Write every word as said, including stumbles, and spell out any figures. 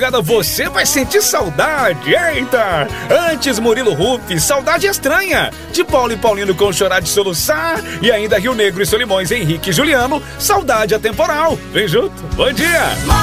Você vai sentir saudade, eita! Antes Murilo Ruff, Saudade Estranha, de Paulo e Paulino com Chorar de Soluçar, e ainda Rio Negro e Solimões, Henrique e Juliano, Saudade Atemporal. Vem junto, bom dia!